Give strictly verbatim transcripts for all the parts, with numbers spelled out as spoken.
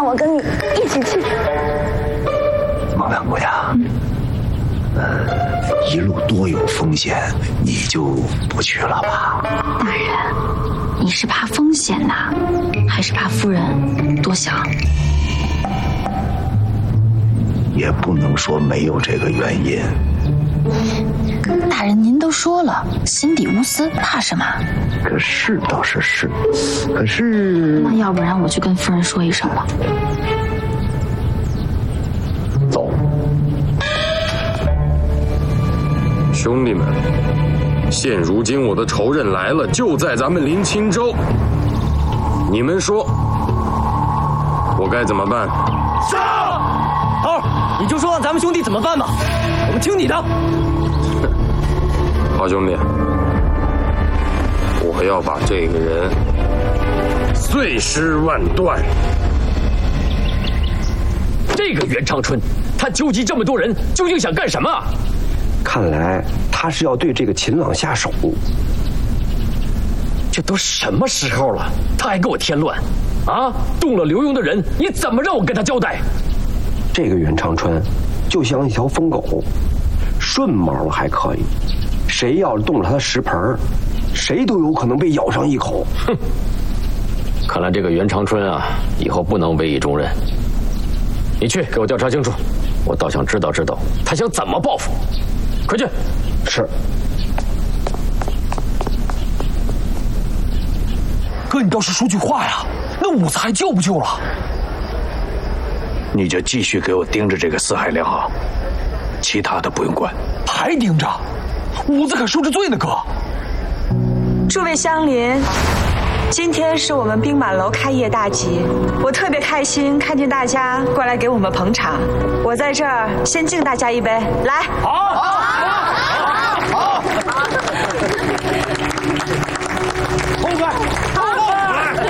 我跟你一起去。 孟良姑娘，呃，一路多有风险，你就不去了吧？ 大人，你是怕风险呐，还是怕夫人多想？ 也不能说没有这个原因。 大人，您都说了，心底无私，怕什么？ 可是倒是是，可是…… 那要不然我去跟夫人说一声吧。 走。 兄弟们，现如今我的仇人来了，就在咱们临清州。你们说，我该怎么办？ 上！好，你就说让咱们兄弟怎么办吧，我们听你的。 好兄弟，我要把这个人碎尸万段。 这个袁长春，他纠集这么多人，究竟想干什么？ 看来他是要对这个秦朗下手。 这都什么时候了，他还给我添乱，啊！动了刘墉的人，你怎么让我跟他交代？ 这个袁长春，就像一条疯狗，顺毛了还可以，谁要是动了他的食盆，谁都有可能被咬上一口。 哼！看来这个袁长春啊，以后不能委以重任。你去给我调查清楚，我倒想知道知道他想怎么报复。快去！ 是。 哥，你倒是说句话呀！那五子还救不救了？ 你就继续给我盯着这个四海良行，其他的不用管。 还盯着？五子可受着罪呢，哥。 诸位乡邻，今天是我们兵马楼开业大吉，我特别开心看见大家过来给我们捧场。我在这儿先敬大家一杯，来。 好，好，好，好，痛快，痛快！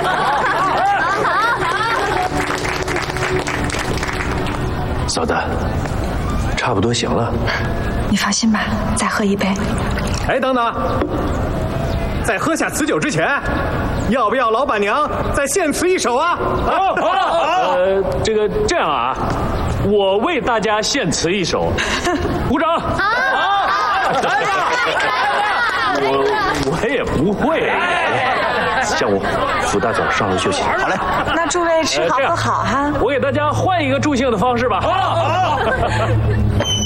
嫂子，差不多行了。 你放心吧，再喝一杯。 哎，等等，在喝下此酒之前，要不要老板娘再献词一首啊？ 好，好，好。呃，这个这样啊，我为大家献词一首，鼓掌。好，来吧，我我也不会。 向我福大总上楼休息。好嘞。 那诸位吃好喝好哈。 我给大家换一个助兴的方式吧。好。